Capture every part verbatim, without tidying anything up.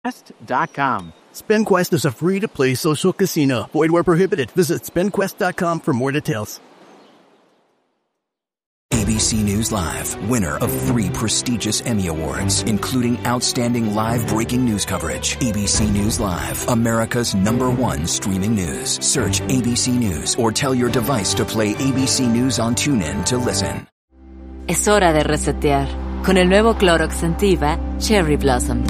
Quest dot com. SpinQuest is a free-to-play social casino. Void where prohibited. Visit spin quest dot com for more details. A B C News Live, winner of three prestigious Emmy Awards, including Outstanding Live Breaking News Coverage. A B C News Live, America's number one streaming news. Search A B C News or tell your device to play A B C News on TuneIn to listen. Es hora de resetear con el nuevo Clorox Scentiva Cherry Blossom.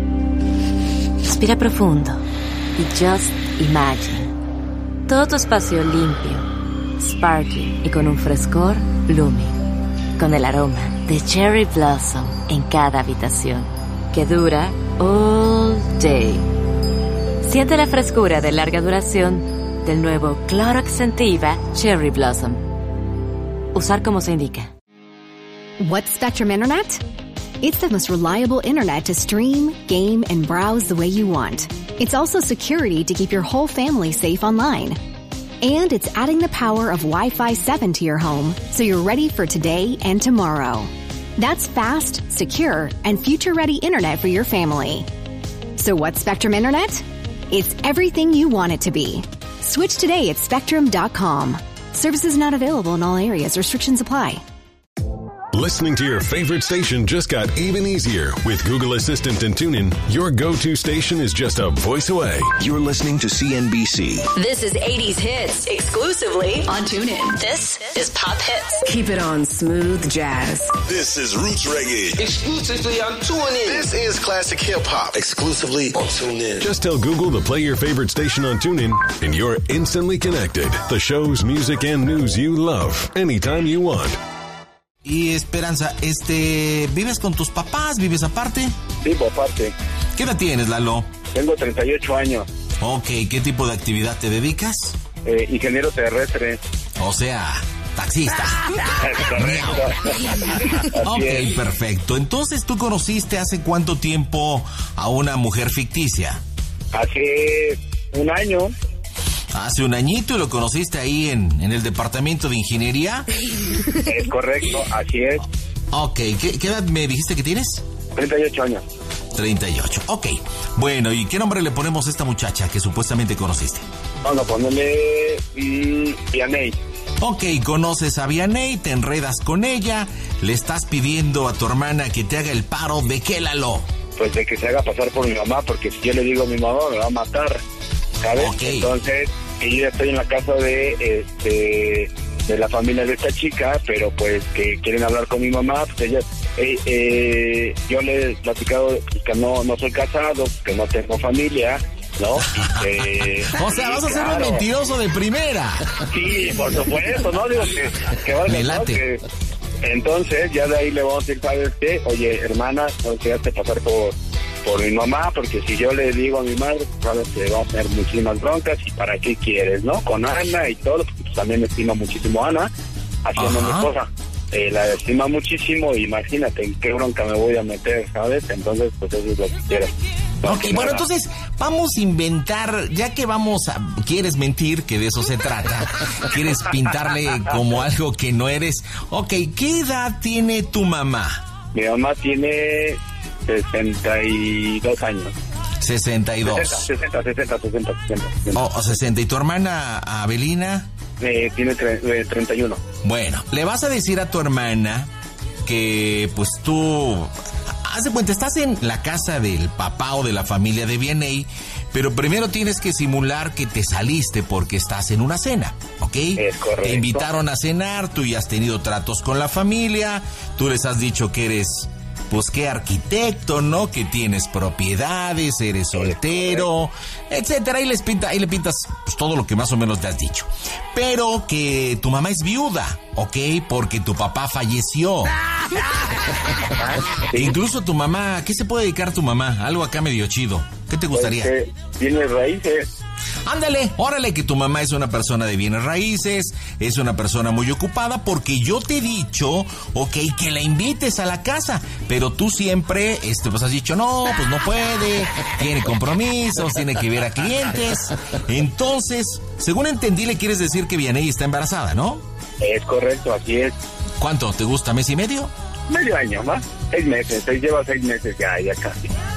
Respira profundo y just imagine. Todo tu espacio limpio, sparkling y con un frescor blooming. Con el aroma de Cherry Blossom en cada habitación, que dura all day. Siente la frescura de larga duración del nuevo Clorox Scentiva Cherry Blossom. Usar como se indica. What's Spectrum Internet? It's the most reliable internet to stream, game, and browse the way you want. It's also security to keep your whole family safe online. And it's adding the power of Wi-Fi seven to your home, so you're ready for today and tomorrow. That's fast, secure, and future-ready internet for your family. So what's Spectrum Internet? It's everything you want it to be. Switch today at spectrum dot com. Services not available in all areas. Restrictions apply. Listening to your favorite station just got even easier. With Google Assistant and TuneIn, your go-to station is just a voice away. You're listening to C N B C. This is eighties hits exclusively on TuneIn. This is Pop Hits. Keep it on smooth jazz. This is Roots Reggae. Exclusively on TuneIn. This is classic hip-hop. Exclusively on TuneIn. Just tell Google to play your favorite station on TuneIn, and you're instantly connected. The shows, music, and news you love, anytime you want. Y Esperanza, este, ¿vives con tus papás? ¿Vives aparte? Vivo aparte. ¿Qué edad tienes, Lalo? Tengo treinta y ocho años. Ok, ¿qué tipo de actividad te dedicas? Eh, ingeniero terrestre. O sea, taxista. Correcto. Ok, es. Perfecto. Entonces, ¿tú conociste hace cuánto tiempo a una mujer ficticia? Hace un año. Hace un añito y lo conociste ahí en, en el departamento de ingeniería. Es correcto, así es. Ok, ¿qué, qué edad me dijiste que tienes? treinta y ocho años. treinta y ocho, ok. Bueno, ¿y qué nombre le ponemos a esta muchacha que supuestamente conociste? Vamos a ponerle mmm, Vianey. Ok, conoces a Vianey, te enredas con ella, le estás pidiendo a tu hermana que te haga el paro de qué, Lalo. Pues de que se haga pasar por mi mamá, porque si yo le digo a mi mamá me va a matar, ¿sabes? Okay. Entonces, yo ya estoy en la casa de este de la familia de esta chica, pero pues que quieren hablar con mi mamá, pues ella, eh, eh, yo le he platicado que no, no soy casado, que no tengo familia, ¿no? Que, o sea, vas a ser claro. un mentiroso de primera. Sí, por supuesto, ¿no? Digo que, que vas Me a late. que, entonces, ya de ahí le vamos a decir, ¿sabes qué? Oye, hermana, no te hace pasar por por mi mamá, porque si yo le digo a mi madre, sabes que va a tener muchísimas broncas, y para qué quieres, ¿no? Con Ana y todo, porque pues, también estima muchísimo a Ana, haciendo mi esposa. Eh, la estima muchísimo, imagínate en qué bronca me voy a meter, ¿sabes? Entonces, pues eso es lo que quiero. Ok, bueno, entonces vamos a inventar, ya que vamos a... Quieres mentir, que de eso se trata. Quieres pintarle como algo que no eres. Ok, ¿qué edad tiene tu mamá? Mi mamá tiene sesenta y dos años. sesenta y dos. sesenta, sesenta, sesenta, sesenta. O oh, sesenta. ¿Y tu hermana Abelina? Eh, tiene tre- eh, treinta y uno. Bueno, le vas a decir a tu hermana que pues tú... Haz de cuenta, estás en la casa del papá o de la familia de Vianey, pero primero tienes que simular que te saliste porque estás en una cena, ¿ok? Es correcto. Te invitaron a cenar, tú ya has tenido tratos con la familia, tú les has dicho que eres... Pues qué arquitecto, ¿no? Que tienes propiedades, eres soltero, etcétera. Y les pinta, ahí le pintas pues, todo lo que más o menos te has dicho. Pero que tu mamá es viuda, ¿ok? Porque tu papá falleció. Sí. Incluso tu mamá, ¿qué se puede dedicar tu mamá? Algo acá medio chido. ¿Qué te gustaría? Pues, eh, tiene raíces. Ándale, órale, que tu mamá es una persona de bienes raíces, es una persona muy ocupada, porque yo te he dicho, ok, que la invites a la casa, pero tú siempre, este, pues has dicho, no, pues no puede, tiene compromisos, tiene que ver a clientes. Entonces, según entendí, le quieres decir que Vianey está embarazada, ¿no? Es correcto, así es. ¿Cuánto? ¿Te gusta? ¿Mes y medio? Medio año, ¿más? Seis meses, seis, lleva seis meses ya, ya casi.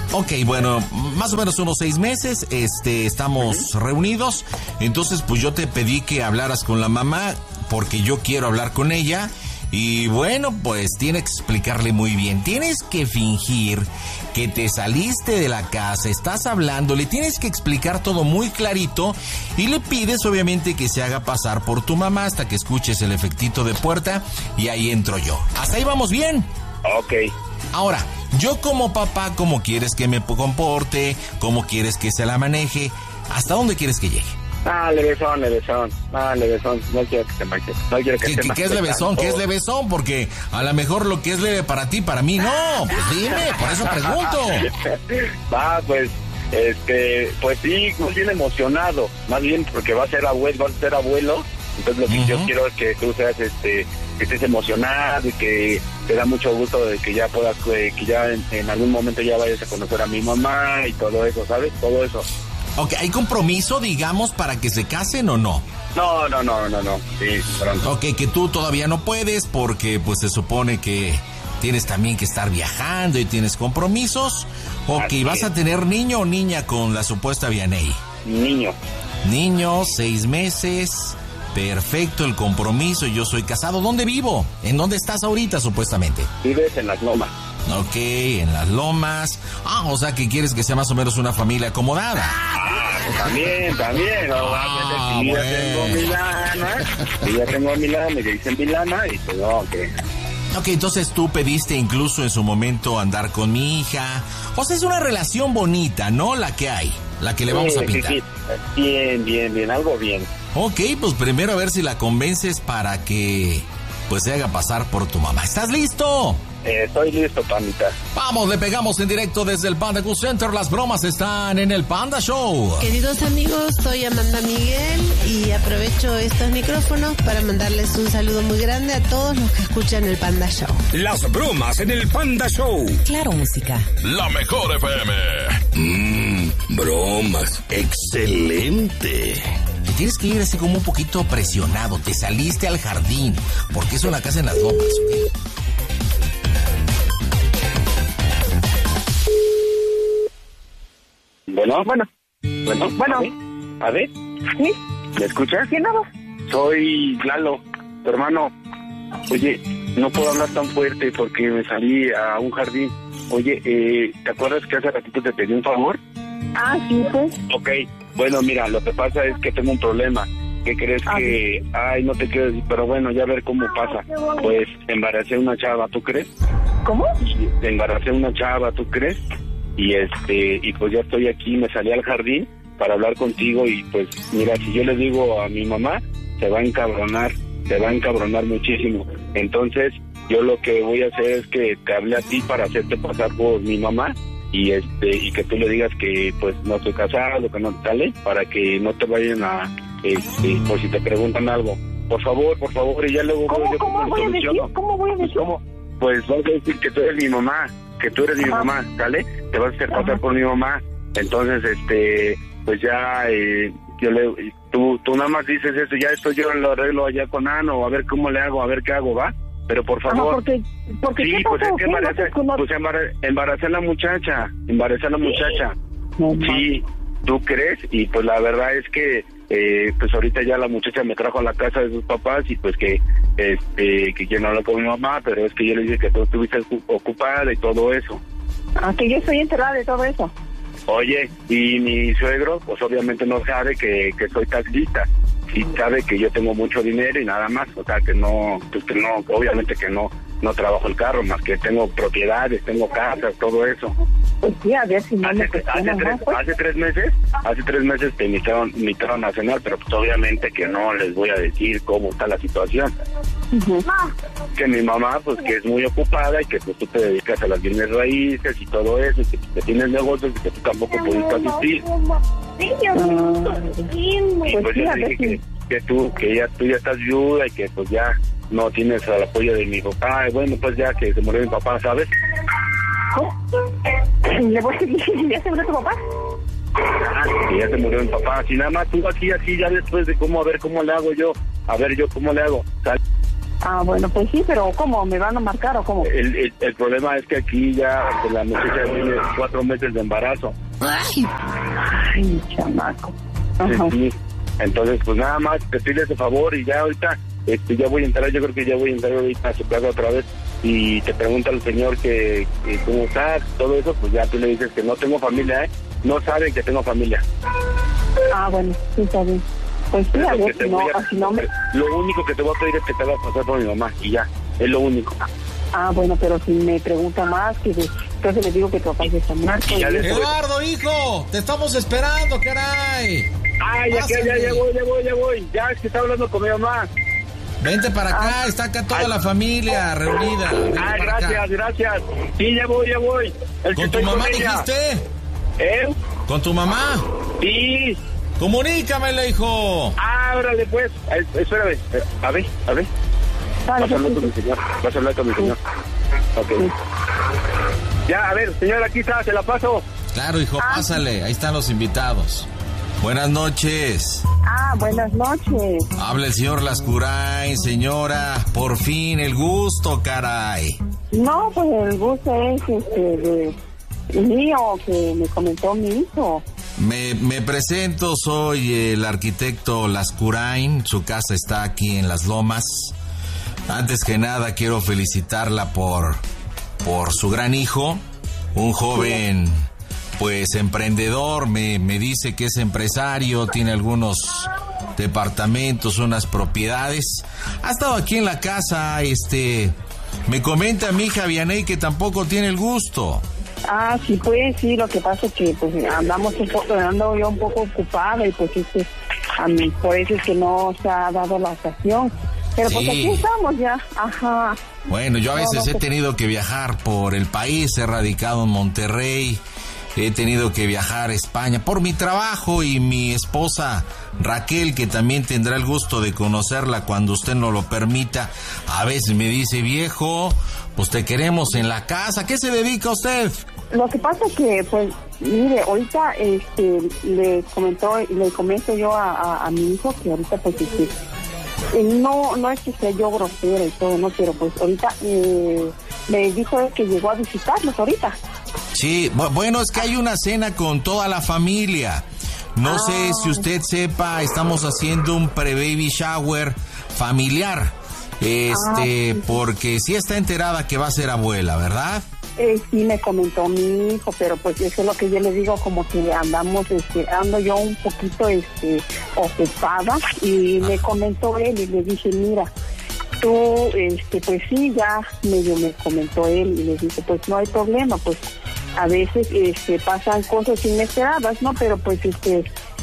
Ok, bueno, más o menos unos seis meses, este, estamos uh-huh. reunidos. Entonces, pues yo te pedí que hablaras con la mamá porque yo quiero hablar con ella. Y bueno, pues tienes que explicarle muy bien. Tienes que fingir que te saliste de la casa, estás hablando, le tienes que explicar todo muy clarito y le pides obviamente que se haga pasar por tu mamá hasta que escuches el efectito de puerta y ahí entro yo. ¿Hasta ahí vamos bien? Ok. Ahora, yo como papá, ¿cómo quieres que me comporte? ¿Cómo quieres que se la maneje? ¿Hasta dónde quieres que llegue? Ah, levesón, levesón. Ah, levesón. No quiero que te manches. No quiero que ¿Qué, te ¿qué, ¿Qué es levesón? ¿Qué es levesón? Porque a lo mejor lo que es leve para ti, para mí, no. Pues dime, por eso pregunto. Va, pues, este, pues sí, muy bien emocionado. Más bien porque va a ser abuelo, va a ser abuelo. Entonces lo que uh-huh. yo quiero es que tú seas, este, que estés emocionado y que te da mucho gusto de que ya puedas, que ya en, en algún momento ya vayas a conocer a mi mamá y todo eso, ¿sabes? Todo eso. Ok, ¿hay compromiso, digamos, para que se casen o no? No, no, no, no, no, sí, pronto. Ok, que tú todavía no puedes porque pues se supone que tienes también que estar viajando y tienes compromisos. Ok, Así ¿vas es. a tener niño o niña con la supuesta Vianey? Niño. Niño, seis meses, perfecto, el compromiso, yo soy casado. ¿Dónde vivo? ¿En dónde estás ahorita, supuestamente? Vives en Las Lomas. Ok, en Las Lomas. Ah, o sea que quieres que sea más o menos una familia acomodada. Ah, también, también. No, ah, sí, bueno. Ya tengo mi lana. Sí, ya tengo mi lana, me dicen mi lana y pues no, ok. Ok, entonces tú pediste incluso en su momento andar con mi hija. O sea, es una relación bonita, ¿no? La que hay, la que le vamos sí, a pintar. Sí, sí. Bien, bien, bien, algo bien. Ok, pues primero a ver si la convences para que pues se haga pasar por tu mamá. ¿Estás listo? Eh, estoy listo, pandita. Vamos, le pegamos en directo desde el Panda Cool Center. Las bromas están en el Panda Show. Queridos amigos, soy Amanda Miguel y aprovecho estos micrófonos para mandarles un saludo muy grande a todos los que escuchan el Panda Show. Las bromas en el Panda Show. Claro, música. La mejor F M. Mmm, bromas. Excelente. Te tienes que ir así como un poquito presionado. Te saliste al jardín, porque es una casa en Las Lomas, ¿ok? Bueno, bueno, bueno, bueno. A ver, ¿sí? ¿Me escuchas? ¿Quién habla? Soy Lalo, tu hermano. Oye, no puedo hablar tan fuerte porque me salí a un jardín. Oye, eh, ¿te acuerdas que hace ratito te pedí un favor? Ah, sí, pues. Ok, bueno, mira, lo que pasa es que tengo un problema. ¿Qué crees ah, que...? Ay, no te quiero decir, pero bueno, ya ver cómo pasa. Pues embaracé a una chava, ¿tú crees? ¿Cómo? Embaracé a una chava, ¿tú crees? Y este, y pues ya estoy aquí, me salí al jardín para hablar contigo y pues mira, si yo le digo a mi mamá, se va a encabronar, se va a encabronar muchísimo. Entonces, yo lo que voy a hacer es que te hable a ti para hacerte pasar por mi mamá y este, y que tú le digas que pues no estoy casado, que no te sale, para que no te vayan a, este, por si te preguntan algo. Por favor, por favor, y ya luego... ¿Cómo, yo ¿cómo voy a decir? ¿Cómo voy a decir? ¿Cómo? Pues vas a decir que tú eres mi mamá, que tú eres mi Ajá. mamá, ¿sale? Te vas a hacer pasar Ajá. por mi mamá. Entonces, este, pues ya, eh, yo le, tú, tú nada más dices eso, ya esto yo lo arreglo allá con Ano, a ver cómo le hago, a ver qué hago, ¿va? Pero por favor. Ajá, porque, porque sí, ¿qué pues pasó? es que embaracé, ¿No? pues embaracé, embaracé a la muchacha, embaracé a la muchacha. No, sí, ¿tú crees? Y pues la verdad es que, eh, pues ahorita ya la muchacha me trajo a la casa de sus papás y pues que, este, que yo no hablo con mi mamá, pero es que yo le dije que tú estuviste ocupada y todo eso. Ah, que yo estoy enterada de todo eso. Oye, y mi suegro, pues obviamente no sabe que, que soy taxista. Sí sabe que yo tengo mucho dinero y nada más. O sea, que no, pues que no, obviamente que no, no trabajo el carro, más que tengo propiedades, tengo casas, todo eso. Pues sí, a ver si no hace, me hace, tres, pues. hace tres meses, hace tres meses te invitaron, invitaron a cenar, pero pues obviamente que no les voy a decir cómo está la situación. Uh-huh. Que mi mamá, pues que es muy ocupada y que pues tú te dedicas a las bienes raíces y todo eso, y que, que tienes negocios y que tú tampoco pudiste asistir. Uh, y pues yo dije que, que tú, que ya tú ya estás viuda y que pues ya no tienes el apoyo de mi papá, y bueno, pues ya que se murió mi papá, ¿sabes? ¿Cómo? ¿Le voy a decir que ya se murió tu papá? Que ya se murió mi papá, si nada más tú aquí, así, ya después de cómo, a ver cómo le hago yo, a ver yo cómo le hago, ¿sale? Ah, bueno, pues sí, pero ¿cómo? ¿Me van a marcar o cómo? El, el, el problema es que aquí ya pues, la muchacha tiene cuatro meses de embarazo. Ay, Ay chamaco. Ajá. Sí, entonces, pues nada más, te pido ese favor y ya ahorita, este, ya voy a entrar, yo creo que ya voy a entrar ahorita a su casa otra vez y te pregunta al señor que, que cómo estás, todo eso, pues ya tú le dices que no tengo familia, ¿eh? No saben que tengo familia. Ah, bueno, sí, está bien. Pues sí, a ver, si no, a, si no me... Lo único que te voy a pedir es que te hagas pasar por mi mamá y ya, es lo único. Ah, bueno, pero si me pregunta más, que de... entonces le digo que tu papá ya está muerto. Y... Eduardo, hijo, te estamos esperando, caray. Ay, ya, ya, ya, ya voy, ya voy, ya voy. Ya es que está hablando con mi mamá. Vente para acá, está acá toda Ay. la familia reunida. Vente Ay, gracias, acá. gracias. Sí, ya voy, ya voy. El ¿Con tu mamá con dijiste? ¿Eh? ¿Con tu mamá? Sí. Comunícamele, hijo. Ábrale, pues. Ay, espérame. A ver, a ver. Vale, vas a hablar con mi señor. Vas a hablar con mi señor. Ok. Ya, a ver, señor, aquí está, se la paso. Claro, hijo, ah. pásale. Ahí están los invitados. Buenas noches. Ah, buenas noches. Habla el señor Lascurain, señora. Por fin, el gusto, caray. No, pues el gusto es este de mío, que me comentó mi hijo. Me, me presento, soy el arquitecto Lascurain. Su casa está aquí en Las Lomas. Antes que nada, quiero felicitarla por, por su gran hijo, un joven... Sí. Pues emprendedor, me, me dice que es empresario, tiene algunos departamentos, unas propiedades. Ha estado aquí en la casa, este, me comenta mi hija Vianey que tampoco tiene el gusto. Ah, sí, pues sí, lo que pasa es que pues andamos un poco, ando yo un poco ocupada y pues este, a mí, por eso es que no se ha dado la ocasión. Pero sí. Pues aquí estamos ya, ajá. Bueno, yo a veces no, no, he tenido que viajar por el país, he radicado en Monterrey. He tenido que viajar a España por mi trabajo y mi esposa Raquel, que también tendrá el gusto de conocerla cuando usted nos lo permita, a veces me dice, viejo, pues te queremos en la casa. ¿Qué se dedica usted? Lo que pasa es que, pues, mire, ahorita este, le comentó, le comento yo a, a, a mi hijo que ahorita pues este, no, no es que sea yo grosera y todo, no, pero pues ahorita eh, me dijo que llegó a visitarnos ahorita. Sí, bueno, es que hay una cena con toda la familia. No ah. sé si usted sepa, estamos haciendo un pre-baby shower familiar. Este, ah. porque sí está enterada que va a ser abuela, ¿verdad? Eh, sí, me comentó mi hijo, pero pues eso es lo que yo le digo, como que andamos, este, ando yo un poquito, este, ocupada, y ah. me comentó él, y le dije, mira, tú, este, pues sí, ya medio me comentó él, y le dije, pues no hay problema, pues a veces, este, pasan cosas inesperadas, ¿no? Pero pues, este,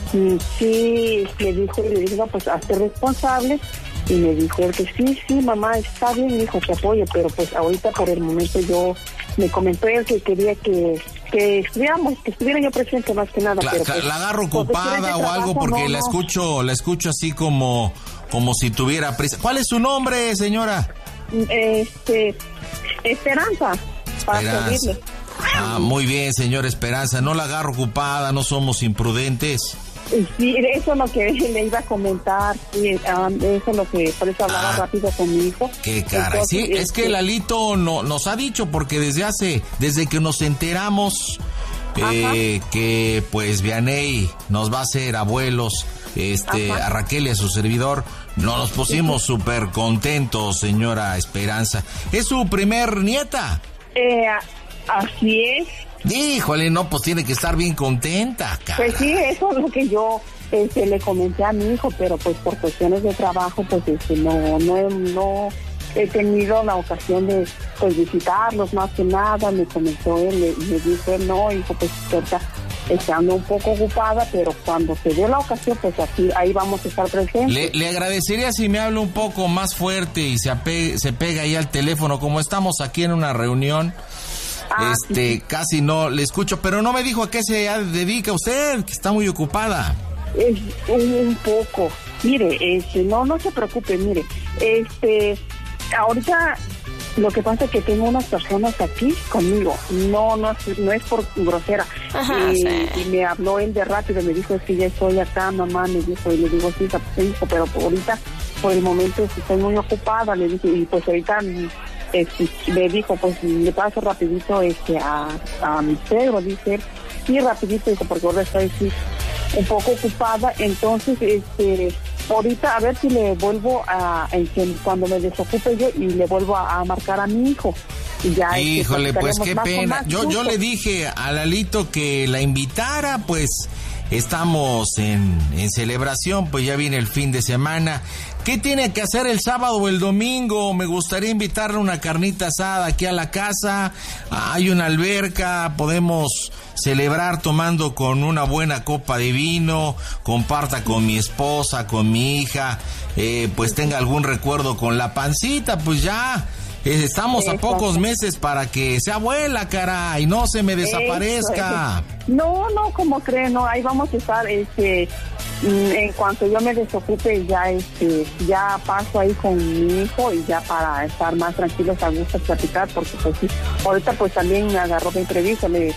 sí, le dijo, y le dije, no, pues hazte responsable. Y me dijo él que sí, sí, mamá, está bien, hijo, te apoyo, pero pues ahorita por el momento yo, me comentó él que quería que, que estuviéramos, que estuviera yo presente más que nada. La, pero pues, la agarro ocupada o algo porque no, la no. escucho, la escucho así como, como si tuviera prisa. ¿Cuál es su nombre, señora? Este, Esperanza, para servirle. Ah, muy bien, señora Esperanza, no la agarro ocupada, no somos imprudentes. Sí, eso es lo que le iba a comentar, sí, um, eso es lo que, por eso hablaba ah, rápido con mi hijo. Qué cara, Entonces, sí, es, es que Lalito no, nos ha dicho, porque desde hace, desde que nos enteramos eh, que pues Vianey nos va a hacer abuelos, este, Ajá. a Raquel y a su servidor, no nos pusimos súper sí. contentos, señora Esperanza. ¿Es su primer nieta? Eh, así es. Híjole, no, pues tiene que estar bien contenta, cara. Pues sí, eso es lo que yo este, le comenté a mi hijo, pero pues por cuestiones de trabajo, pues este, no, no, no he tenido la ocasión de pues visitarlos más que nada. Me comentó él, y me dijo él, no, hijo, pues ahorita estando un poco ocupada, pero cuando se dé la ocasión, pues aquí, ahí vamos a estar presentes. Le, le agradecería si me habla un poco más fuerte y se, ape, se pega ahí al teléfono, como estamos aquí en una reunión. Ah, este, sí. Casi no le escucho, pero no me dijo a qué se dedica usted, que está muy ocupada. Es un, un poco. Mire, este, no, no se preocupe, mire, este, ahorita lo que pasa es que tengo unas personas aquí conmigo, no, no, no es por grosera. Ajá, y, sí. y me habló él de rápido, me dijo, es que ya estoy acá, mamá, me dijo, y le digo, sí, hijo, pero ahorita por el momento estoy muy ocupada, le dije, y pues ahorita este, le dijo, pues le paso rapidito este a, a mi suegro, dice, sí, rapidito, dice, porque ahora estoy sí, un poco ocupada, entonces este ahorita a ver si le vuelvo a, en que cuando me desocupe yo y le vuelvo a, a marcar a mi hijo. Y ya, híjole, este, pues qué pena. Yo, yo le dije a Lalito que la invitara, pues estamos en, en celebración, pues ya viene el fin de semana. ¿Qué tiene que hacer el sábado o el domingo? Me gustaría invitarle una carnita asada aquí a la casa. Hay una alberca, podemos celebrar tomando con una buena copa de vino, comparta con mi esposa, con mi hija, eh, pues tenga algún recuerdo con la pancita, pues ya... Estamos a pocos meses para que sea abuela, caray, no se me desaparezca. No, no, como creen, no, ahí vamos a estar, este, en cuanto yo me desocupe, ya, este, ya paso ahí con mi hijo y ya para estar más tranquilos, a gusto platicar, porque pues sí, ahorita pues también me agarró de imprevisto, le,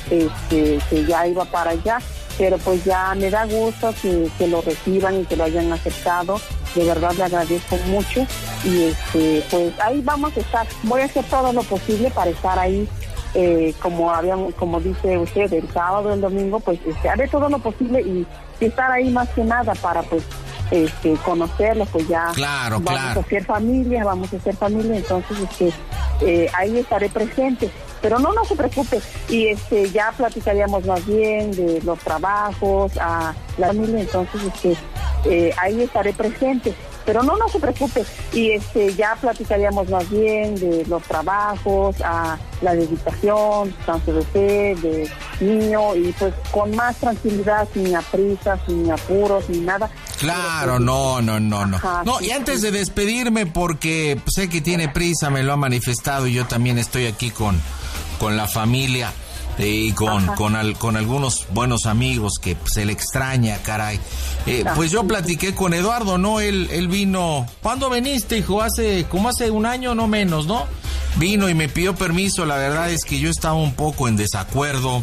este, que ya iba para allá, pero pues ya me da gusto que, que lo reciban y que lo hayan aceptado. De verdad le agradezco mucho y este pues ahí vamos a estar. Voy a hacer todo lo posible para estar ahí, eh, como habían, como dice usted, el sábado, el domingo, pues este, haré todo lo posible y, y estar ahí más que nada para pues este conocerlo, pues ya claro, vamos claro. a ser familia, vamos a ser familia, entonces este eh, ahí estaré presente. Pero no, no se preocupe, y este ya platicaríamos más bien de los trabajos, a la familia, entonces este eh, ahí estaré presente. Pero no, no se preocupe, y este ya platicaríamos más bien de los trabajos, a la dedicación, tanto de usted, de niño, y pues con más tranquilidad, sin aprisa, sin apuros, ni nada. Claro, no, no, no, no. Ajá, no, sí, y antes sí. de despedirme, porque sé que tiene prisa, me lo ha manifestado, y yo también estoy aquí con, con la familia. Eh, y con con, al, con algunos buenos amigos que se le extraña, caray. Eh, pues yo platiqué con Eduardo, ¿no? Él él vino... ¿Cuándo viniste, hijo? Hace como hace un año, no menos, ¿no? Vino y me pidió permiso. La verdad es que yo estaba un poco en desacuerdo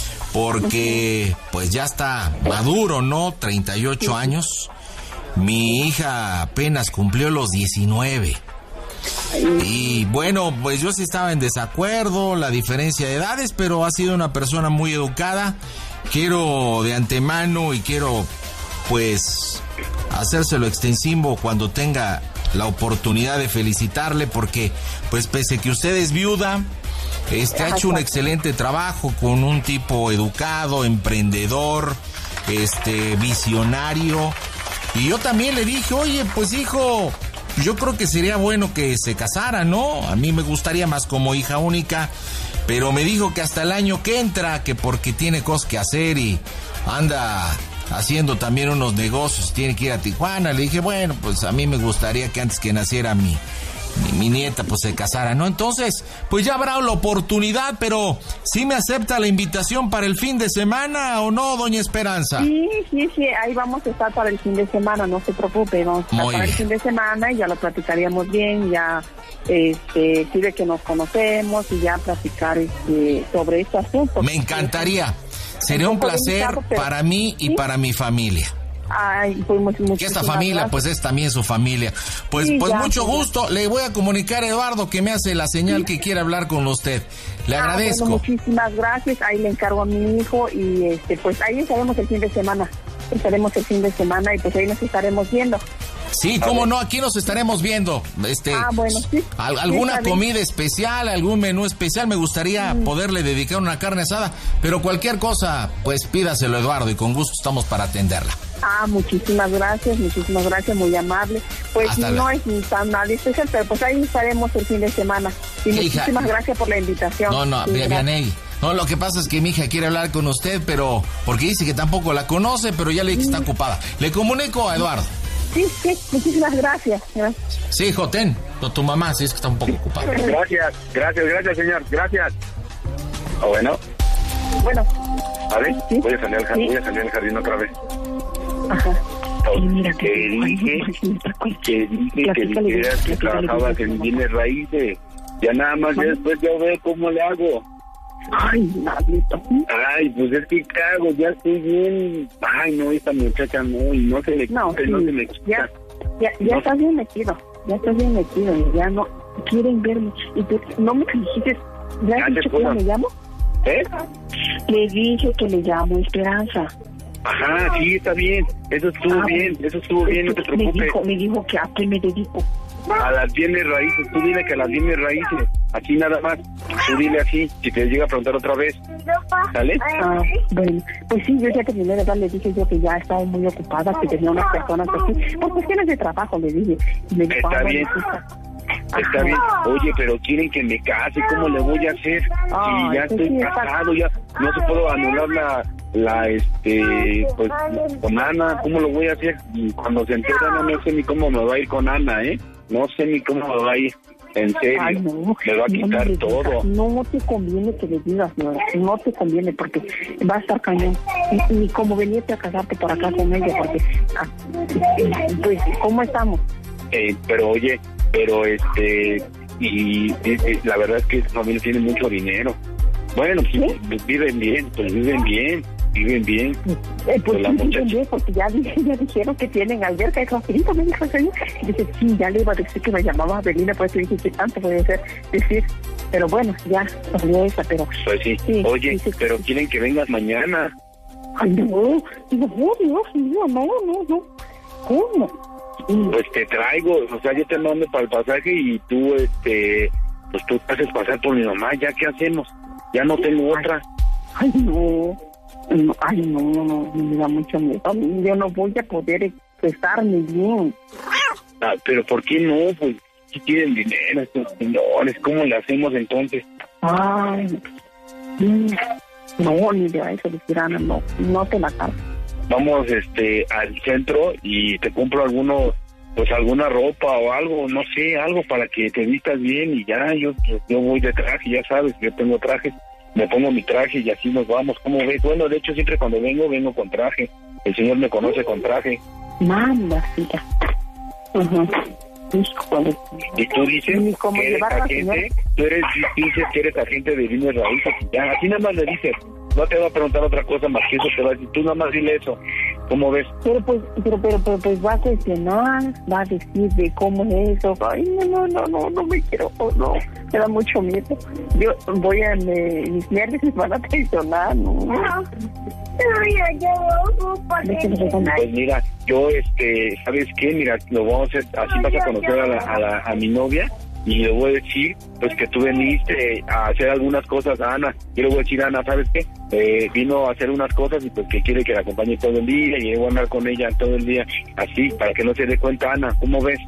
porque pues ya está maduro, ¿no? treinta y ocho años. Mi hija apenas cumplió los diecinueve. Y bueno, pues yo sí estaba en desacuerdo, la diferencia de edades, pero ha sido una persona muy educada. Quiero de antemano y quiero pues hacérselo extensivo cuando tenga la oportunidad de felicitarle, porque pues pese que usted es viuda, este ha hecho un excelente trabajo con un tipo educado, emprendedor, este visionario. Y yo también le dije, oye, pues hijo, yo creo que sería bueno que se casara, ¿no? A mí me gustaría más como hija única, pero me dijo que hasta el año que entra, que porque tiene cosas que hacer y anda haciendo también unos negocios, tiene que ir a Tijuana. Le dije, bueno, pues a mí me gustaría que antes que naciera mi, mi, mi nieta, pues se casara, ¿no? Entonces, pues ya habrá la oportunidad, pero ¿sí me acepta la invitación para el fin de semana o no, doña Esperanza? Sí, sí, sí, ahí vamos a estar para el fin de semana, no se preocupe, vamos a estar Muy para bien. el fin de semana y ya lo platicaríamos bien, ya este, sí de que nos conocemos y ya platicar este, sobre este asunto. Me encantaría. Sería un placer para mí y para mi familia. Ay, pues muchísimas Que esta familia, gracias. pues es también su familia. Pues, Sí, pues ya, mucho ya. gusto. Le voy a comunicar a Eduardo que me hace la señal que quiere hablar con usted. Le Ah, agradezco. bueno, muchísimas gracias. Ahí le encargo a mi hijo y este, pues ahí estaremos el fin de semana. Estaremos el fin de semana y pues ahí nos estaremos viendo. Sí, cómo no, aquí nos estaremos viendo. Este, Ah, bueno, sí. al- Sí, alguna está bien. comida especial, algún menú especial. Me gustaría Mm. poderle dedicar una carne asada, pero cualquier cosa, pues pídaselo, Eduardo, y con gusto estamos para atenderla. Ah, muchísimas gracias, muchísimas gracias, muy amable. Pues Hasta no luego. es ni tan nada especial, pero pues ahí estaremos el fin de semana. Y ¿Qué, muchísimas hija? gracias por la invitación. No, no, Sí, Vi- gracias. Vianey. No, lo que pasa es que mi hija quiere hablar con usted, pero porque dice que tampoco la conoce, pero ya le dije que está ocupada. Le comunico a Eduardo. Sí, sí, muchísimas gracias. Sí, Joten, tu, tu mamá, sí es que está un poco ocupada. Gracias, gracias, gracias, señor, gracias. Ah, bueno, Bueno, a ver, ¿Sí? voy a salir al jardín, Sí. voy a salir al jardín otra vez. ajá. Oh, mira, que dije, que dije que dijeras que trabajabas en bienes raíces. Ya nada más, ya después ya veo cómo le hago. Ay, Diablito. Ay, pues es que ¿qué hago? Ya estoy bien. Ay, no, esta muchacha no, y no se le No, quita, sí, no se le ya, quita. Ya, ya no. estás bien metido, ya estás bien metido y ya no quieren verme. Y tú no me dijiste, ¿le has dicho cómo me llamo? ¿Eh? Le dije que le llamo Esperanza. Ajá, sí, está bien. Eso estuvo ah, bien, eso estuvo bien, no te preocupes. Me dijo, me dijo que a qué me dedico. A las bienes raíces, tú dile que a las bienes raíces, aquí nada más, tú dile así, si te llega a preguntar otra vez, ¿sale? Ah, bueno, pues sí, yo ya terminé de verdad, le dije yo que ya estaba muy ocupada, que tenía unas personas así, por cuestiones de trabajo, le dije. Me dijo, está ah, bien, bueno, está bien, oye, pero quieren que me case, ¿cómo le voy a hacer? Ah, si ya estoy sí, casado, ya no se puedo anular la... la este pues con Ana, ¿cómo lo voy a hacer? Y cuando se entere Ana, no sé ni cómo me va a ir con Ana, ¿eh? No sé ni cómo me va a ir, en serio. Ay, no, me va a quitar no todo. No te conviene que le digas, no, no te conviene porque va a estar cañón. Ni como venirte a casarte por acá con ella, porque ah, pues, ¿cómo estamos? Eh, pero oye, pero este y, y, y la verdad es que esa familia tiene mucho dinero. Bueno, pues, pues viven bien, pues viven bien, viven bien. Eh, pues sí, viven bien, porque ya, ya dijeron que tienen alberca de cafecito, me dijo el señor. Dice, sí, ya le iba a decir que me llamaba Avelina, por eso dije que tanto puede ser decir. Pero bueno, ya salió esa, pero... Pues sí, sí oye, sí, pero sí. Quieren que vengas mañana. Ay, no, no, Dios mío, no, no, no. ¿Cómo? Pues te traigo, o sea, yo te mando para el pasaje y tú, este, pues tú te haces pasar por mi mamá, ¿ya qué hacemos? Ya no tengo otra. Ay, no. no ay, no, no, me da mucho miedo. Yo no voy a poder expresarme bien. Ah, pero ¿por qué no? Pues si tienen dinero estos señores, ¿cómo le hacemos entonces? Ay, no, ni de eso, Ana, no, no te la cargo. Vamos, este, al centro y te compro algunos, pues alguna ropa o algo, no sé, algo para que te vistas bien y ya, yo yo voy de traje, ya sabes, yo tengo traje, me pongo mi traje y así nos vamos, ¿cómo ves? Bueno, de hecho siempre cuando vengo, vengo con traje, el señor me conoce con traje. Manda, fija. Uh-huh. Y tú dices que eres agente, tú eres, dices que eres agente de bienes raíces y ya, así nada más le dices, no te va a preguntar otra cosa más que eso, te va a decir, tú nada más dile eso. ¿Cómo ves? Pero pues, pero, pero, pero pues va a cuestionar, va a decir de cómo es eso. Ay, no, no, no, no me quiero, no, me da mucho miedo. Yo voy a, me, mis nervios me van a traicionar, ¿no? Pues mira, yo, este, ¿sabes qué? Mira, lo vamos a hacer, así vas a conocer a, la, a, la, a mi novia. Y le voy a decir, pues que tú viniste a hacer algunas cosas a Ana. Yo le voy a decir a Ana, ¿sabes qué? Eh, vino a hacer unas cosas y pues que quiere que la acompañe todo el día y yo voy a andar con ella todo el día. Así, para que no se dé cuenta Ana. ¿Cómo ves?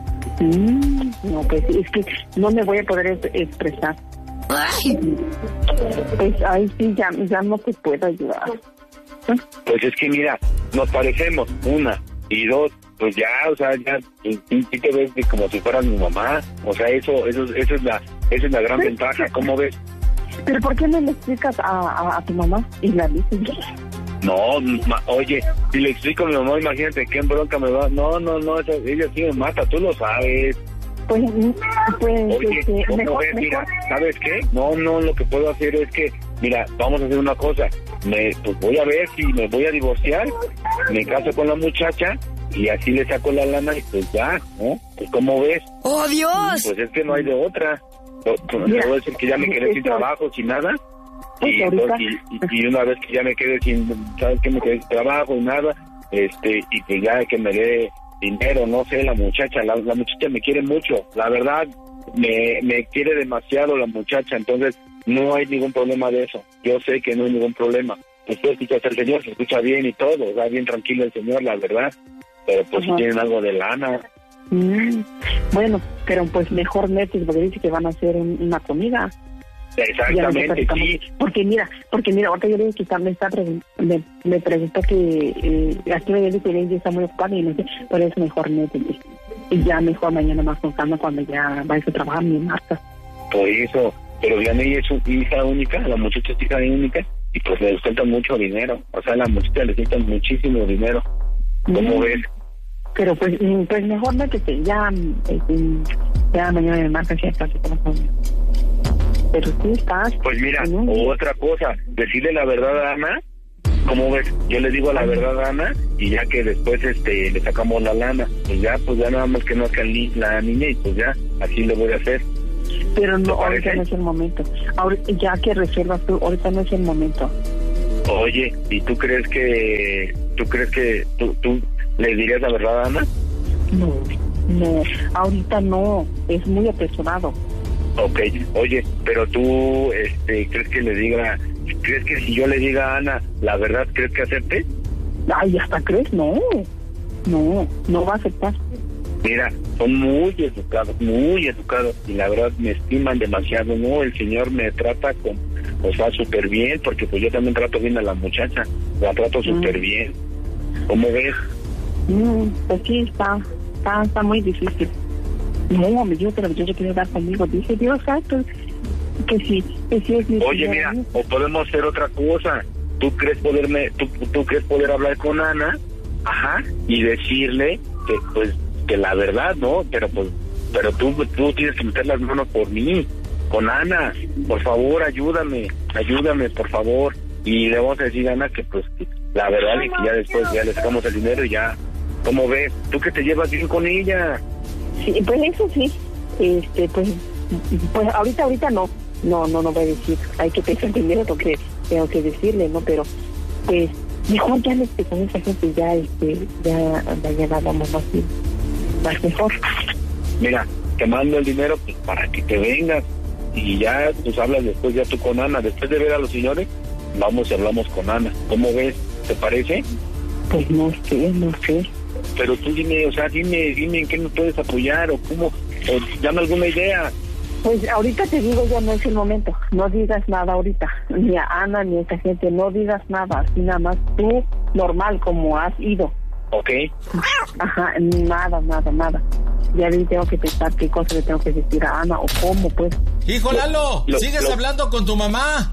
Mm, no, pues es que no me voy a poder es- expresar. Ay. Pues ahí sí, ya, ya no te puedo ayudar. Pues es que mira, nos parecemos, una. Y dos, pues ya, o sea, ya, sí te ves de como si fueras mi mamá. O sea, eso, eso, eso es la, esa es la gran ¿Sí? ventaja. ¿Cómo ves? ¿Pero por qué no le explicas a, a, a tu mamá y la dices? No, ma, oye, si le explico a mi mamá, imagínate qué bronca me va. No, no, no, esa, ella sí me mata, tú lo sabes. Pues, pues, Oye, este, ¿cómo mejor, ves? mejor. Mira, ¿sabes qué? No, no, lo que puedo hacer es que, mira, vamos a hacer una cosa. Me, pues voy a ver si me voy a divorciar, me caso con la muchacha y así le saco la lana y pues ya, ¿no? Pues ¿cómo ves? ¡Oh, Dios! Pues es que no hay de otra. Pues, te voy a decir que ya me quedé sin trabajo, sin nada. Y, entonces, y, y una vez que ya me quedé sin, ¿sabes qué? Me quedé sin trabajo y nada, este, y que ya que me dé dinero, no sé, la muchacha, la, la muchacha me quiere mucho, la verdad, me, me quiere demasiado la muchacha, entonces no hay ningún problema de eso, yo sé que no hay ningún problema. Usted escucha al señor, se escucha bien y todo, está bien tranquilo el señor, la verdad, pero pues si tienen algo de lana. Mm, bueno, pero pues mejor metes, porque dice que van a hacer un, una comida. Exactamente, sí. Porque mira, porque mira, ahorita yo le dije que me está pregun- me, me preguntó que eh, aquí me dice que ella está muy ocupada y no sé, pero es mejor metes. Y ya mejor mañana más con calma cuando ya vayas a trabajar mi Marta. Por eso, pero Diana es su hija única, la muchacha es hija única y pues le descuenta mucho dinero, o sea, la muchacha le descuenta muchísimo dinero. ¿Cómo Mm. ves? Pero pues, mm, pues mejor métete, ya, eh, mm, ya mañana me marcas ya estás con pero sí estás. Pues mira, un... otra cosa, decirle la verdad a Ana ¿Cómo ves? Yo le digo la verdad a Ana y ya que después este le sacamos la lana, pues ya, pues ya nada más que no haga la niña y pues ya, así lo voy a hacer. Pero no, ahorita no es el momento. Ahorita, ya que reservas tú, ahorita no es el momento. Oye, ¿y tú crees que, tú crees que, tú, tú le dirías la verdad a Ana? No, no, ahorita no, es muy apresurado. Ok, oye, pero tú, este, ¿crees que le diga, crees que si yo le diga a Ana la verdad, crees que acepte? Ay, ¿hasta crees? No, no, no va a aceptar. Mira, son muy educados, muy educados, y la verdad me estiman demasiado, ¿no? El señor me trata con, o sea, súper bien, porque pues yo también trato bien a la muchacha, la trato súper mm. bien. ¿Cómo ves? Mm, pues sí, está, está, está muy difícil. No, me dijo que la muchacha quiere dar conmigo, dije, Dios santo, que sí, que sí es mi Oye, mira, amigo. O podemos hacer otra cosa, ¿tú crees poderme, tú, tú crees poder hablar con Ana? Ajá, y decirle que, pues, que la verdad, ¿no? Pero pues, pero tú, tú tienes que meter las manos por mí, con Ana, por favor, ayúdame, ayúdame, por favor, y le vamos a decir a Ana que pues, la verdad, y que ya después ya le sacamos el dinero y ya, ¿cómo ves? Tú que te llevas bien con ella. Sí, pues eso sí, este, pues, pues ahorita, ahorita no, no, no, no voy a decir, hay que pensar primero lo que tengo que decirle, ¿no? Pero, pues, mejor ya les con esa gente, ya, este, ya, mañana vamos más bien. Más mejor. Mira, te mando el dinero pues, para que te vengas y ya pues hablas después ya tú con Ana, después de ver a los señores vamos y hablamos con Ana. ¿Cómo ves? ¿Te parece? Pues no sé, no sé. Pero tú dime, o sea, dime, dime en qué me puedes apoyar o cómo, o dame alguna idea. Pues ahorita te digo, ya no es el momento, no digas nada ahorita, ni a Ana ni a esa gente, no digas nada, así nada más tú normal como has ido. Ok. Ajá, nada, nada, nada. Ya vi, tengo que pensar qué cosa le tengo que decir a Ana o cómo, pues. Hijo Lalo, lo, ¿sigues lo... hablando con tu mamá?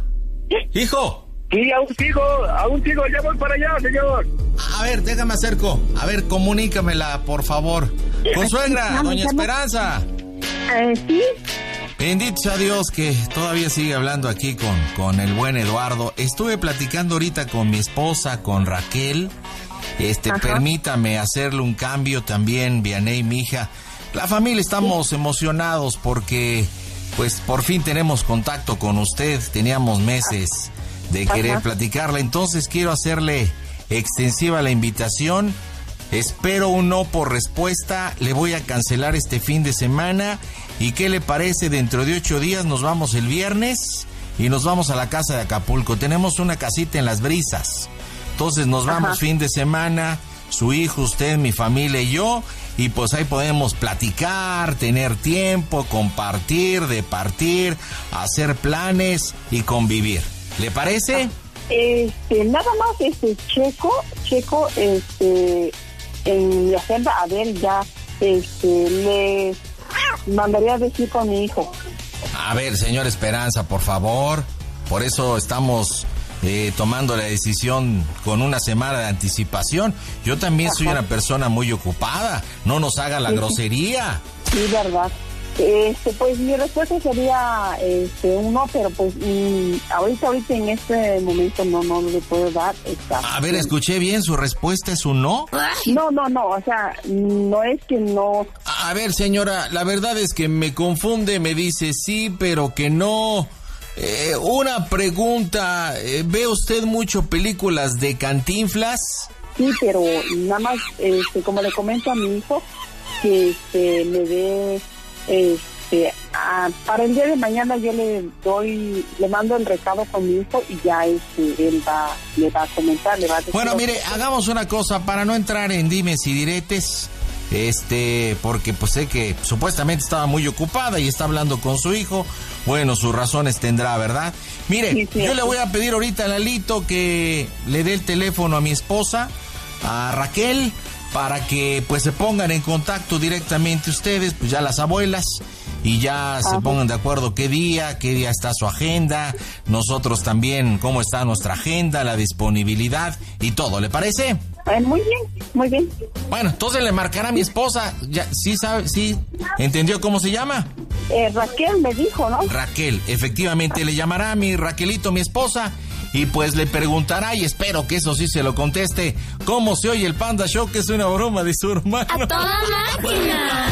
Hijo. Sí, aún sigo, aún sigo, ya voy para allá, señor. A ver, déjame acerco. A ver, comunícamela, por favor. Consuegra, doña Esperanza. Eh, sí. Bendito sea Dios que todavía sigue hablando aquí con, con el buen Eduardo. Estuve platicando ahorita con mi esposa, con Raquel. Este, Ajá. Permítame hacerle un cambio también, Vianey, mi hija. La familia estamos sí. emocionados porque, pues, por fin tenemos contacto con usted. Teníamos meses de Ajá. querer platicarla. Entonces quiero hacerle extensiva la invitación. Espero un no por respuesta. Le voy a cancelar este fin de semana. ¿Y qué le parece? Dentro de ocho días nos vamos el viernes y nos vamos a la casa de Acapulco. Tenemos una casita en Las Brisas. Entonces nos vamos Ajá. fin de semana, su hijo, usted, mi familia y yo, y pues ahí podemos platicar, tener tiempo, compartir, departir, hacer planes y convivir. ¿Le parece? Este, nada más, este, checo, checo, este, en mi agenda, a ver, ya, este, le mandaría a decir con mi hijo. A ver, señor Esperanza, por favor, por eso estamos... Eh, tomando la decisión con una semana de anticipación. Yo también Ajá. soy una persona muy ocupada. No nos haga la sí. grosería. Sí, verdad. Este, pues mi respuesta sería este, un no, pero pues mm, ahorita, ahorita en este momento no, no le puedo dar. Exacto. A ver, escuché bien, ¿su respuesta es un no? No, no, no, o sea, no es que no. A ver, señora, la verdad es que me confunde, me dice sí, pero que no. Eh, una pregunta, eh, ¿ve usted mucho películas de Cantinflas? Sí, pero nada más, este, como le comento a mi hijo, que este, me dé, este, a, para el día de mañana yo le doy, le mando el recado con mi hijo y ya este, él va, le va a comentar, le va a decir. Bueno, mire, hagamos una cosa, para no entrar en dimes y diretes, este, porque pues sé que supuestamente estaba muy ocupada y está hablando con su hijo. Bueno, sus razones tendrá, ¿verdad? Mire, sí, sí, yo sí. le voy a pedir ahorita a Lalito que le dé el teléfono a mi esposa, a Raquel, para que pues se pongan en contacto directamente ustedes, pues ya las abuelas, y ya Ajá. se pongan de acuerdo qué día, qué día está su agenda, nosotros también cómo está nuestra agenda, la disponibilidad y todo, ¿le parece? Eh, muy bien, muy bien. Bueno, entonces le marcará a mi esposa, ya, ¿sí sabe, sí entendió cómo se llama? Eh, Raquel me dijo, ¿no? Raquel, efectivamente, le llamará a mi Raquelito, mi esposa, y pues le preguntará, y espero que eso sí se lo conteste, ¿cómo se oye el Panda Show? Que es una broma de su hermano. ¡A toda máquina!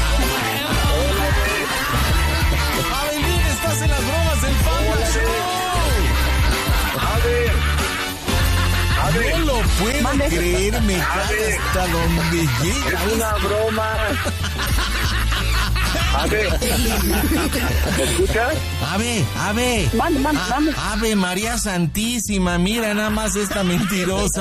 Abelín, estás en las bromas del Panda Show. A ver, no lo puedo Mande. creer, me cae hasta donde llega. Es una broma. A ver, ¿me escuchas? Ave, ave. Mande, mande, A- mande. Ave María Santísima, mira nada más esta mentirosa.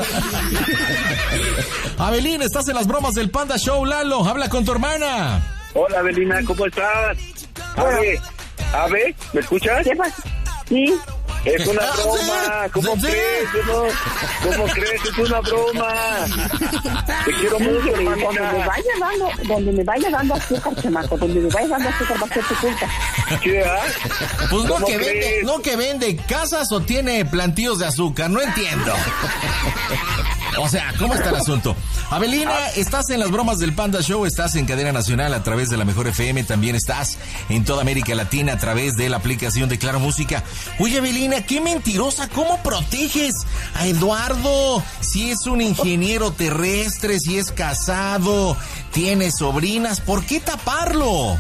Abelín, estás en las bromas del Panda Show, Lalo, habla con tu hermana. Hola, Belina, ¿cómo estás? A ver, a ver, ¿me escuchas? ¿Qué pasa? Sí. Es una Ah, broma, sí, ¿cómo sí. crees? ¿Cómo, ¿Cómo crees? Es una broma. Te quiero mucho, Donde me hermanita. vaya dando, donde me vaya dando azúcar, chamaco, donde me vaya dando azúcar va a ser tu culpa. ¿Qué, ah? Pues no ¿Cómo que, vende, crees? no que vende casas o tiene plantíos de azúcar, no entiendo. O sea, ¿cómo está el asunto? Abelina, estás en las bromas del Panda Show, estás en cadena nacional a través de la Mejor F M, también estás en toda América Latina a través de la aplicación de Claro Música. Oye, Abelina, qué mentirosa, ¿cómo proteges a Eduardo? Si es un ingeniero terrestre, si es casado, tiene sobrinas, ¿por qué taparlo?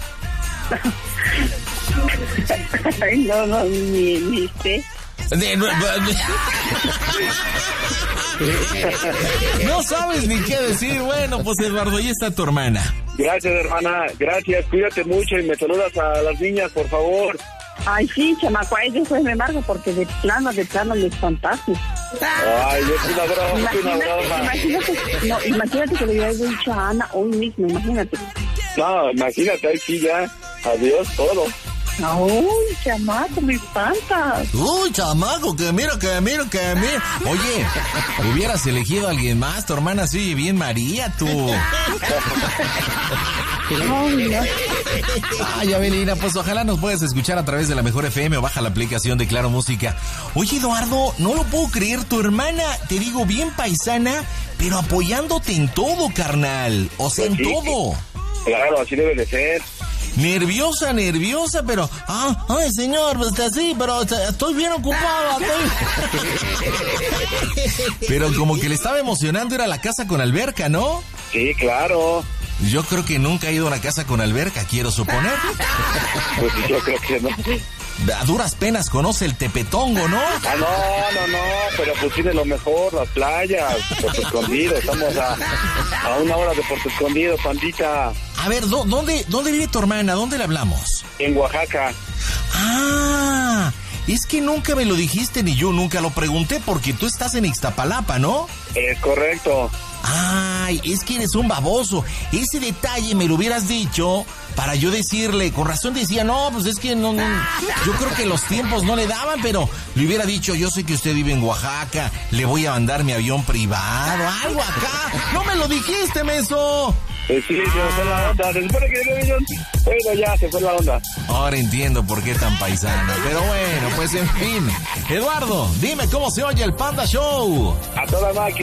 Ay, no, no, ni, ni sé. De- no, no sabes ni qué decir. Bueno, pues Eduardo, ahí está tu hermana. Gracias, hermana. Gracias. Cuídate mucho y me saludas a las niñas, por favor. Ay, sí, chamaco, a ellos pues me marco porque de plano, de plano me espantaste. Ay, es una broma, es una broma. Imagínate, no, imagínate que le hubiera dicho a Ana hoy mismo, imagínate. No, imagínate, ahí sí ya. Adiós, todo. Uy, chamaco, me espantas. Uy, chamaco, que mira, que mira, que mira. Oye, hubieras elegido a alguien más, tu hermana se oye bien María, tú. Ay, no. Ay, Abelina, pues ojalá nos puedas escuchar a través de la Mejor F M o baja la aplicación de Claro Música. Oye, Eduardo, no lo puedo creer, tu hermana, te digo, bien paisana, pero apoyándote en todo, carnal. O sea, en Pues sí. todo. Claro, así debe de ser. Nerviosa, nerviosa, pero... Ah, ay, señor, pues así, pero estoy bien ocupada. Estoy... Pero como que le estaba emocionando ir a la casa con alberca, ¿no? Sí, claro. Yo creo que nunca ha ido a una casa con alberca, quiero suponer. Pues yo creo que no. A duras penas conoce el Tepetongo, ¿no? Ah, no, no, no, pero pues tiene lo mejor, las playas, Puerto Escondido, estamos a, a una hora de Puerto Escondido, pandita. A ver, ¿dó- ¿dónde, ¿dónde vive tu hermana? ¿Dónde le hablamos? En Oaxaca. Ah, es que nunca me lo dijiste ni yo nunca lo pregunté porque tú estás en Ixtapalapa, ¿no? Es correcto. Ay, es que eres un baboso. Ese detalle me lo hubieras dicho para yo decirle, con razón decía, no, pues es que no, no, yo creo que los tiempos no le daban, pero le hubiera dicho, yo sé que usted vive en Oaxaca, le voy a mandar mi avión privado, algo acá. No me lo dijiste, menso. Eh, sí, se fue la onda. Se supone que el avión... Bueno, ya, se fue la onda. Ahora entiendo por qué tan paisana. Pero bueno, pues en fin. Eduardo, dime cómo se oye el Panda Show. A toda máquina.